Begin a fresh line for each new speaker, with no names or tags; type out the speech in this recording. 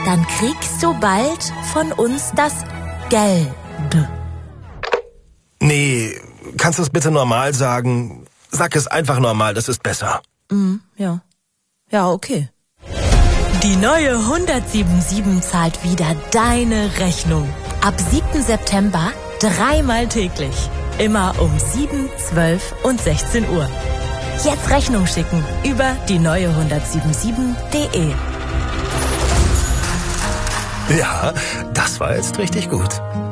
dann kriegst du bald von uns das Geld.
Nee, kannst du es bitte normal sagen? Sag es einfach normal, das ist besser.
Ja. Ja, okay. Die neue 177 zahlt wieder deine Rechnung. Ab 7. September 3-mal täglich. Immer um 7, 12 und 16 Uhr. Jetzt Rechnung schicken über die neue 177.de.
Ja, das war jetzt richtig gut.